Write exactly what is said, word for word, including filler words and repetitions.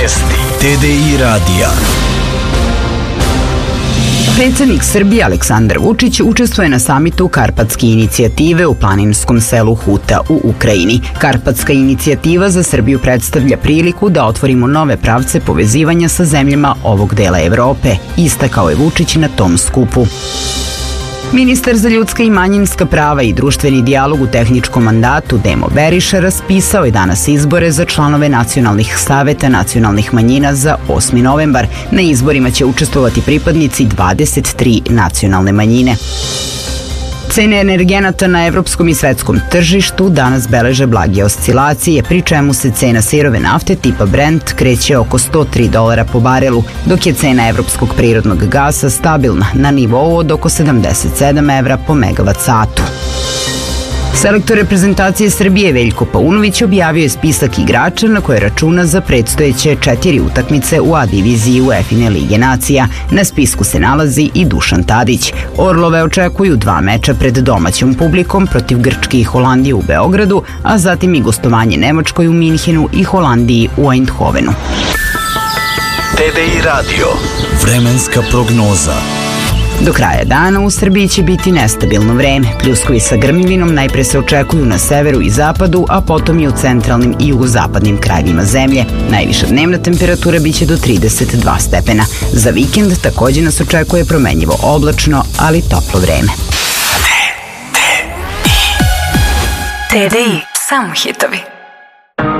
Vijesti T D I radija. Predsjednik Srbije Aleksandar Vučić učestvuje na samitu Karpatske inicijative u planinskom selu Huta u Ukrajini. Karpatska inicijativa za Srbiju predstavlja priliku da otvorimo nove pravce povezivanja sa zemljama ovog dela Evrope, istakao je Vučić na tom skupu. Ministar za ljudska i manjinska prava i društveni dijalog u tehničkom mandatu Demo Beriša raspisao je danas izbore za članove nacionalnih saveta nacionalnih manjina za osmi novembar. Na izborima će učestvovati pripadnici dvadeset tri nacionalne manjine. Cene energenata na evropskom i svetskom tržištu danas beleže blage oscilacije, pri čemu se cena sirove nafte tipa Brent kreće oko sto tri dolara po barelu, dok je cena evropskog prirodnog gasa stabilna na nivou od oko sedamdeset sedam evra po megavat satu. Selektor reprezentacije Srbije Veljko Paunović objavio je spisak igrača na koje računa za predstojeće četiri utakmice u A diviziji UEFA Lige nacija. Na spisku se nalazi i Dušan Tadić. Orlove očekuju dva meča pred domaćom publikom protiv Grčke i Holandije u Beogradu, a zatim i gostovanje Nemačkoj u Minhenu i Holandiji u Eindhovenu. T D I radio. Vremenska prognoza. Do kraja dana u Srbiji će biti nestabilno vreme. Pljuskovi sa grmljivinom najpre se očekuju na severu i zapadu, a potom i u centralnim i jugozapadnim krajevima zemlje. Najviša dnevna temperatura biće do trideset dva stepena. Za vikend takođe nas očekuje promenljivo oblačno, ali toplo vreme. T D I. Samo hitovi.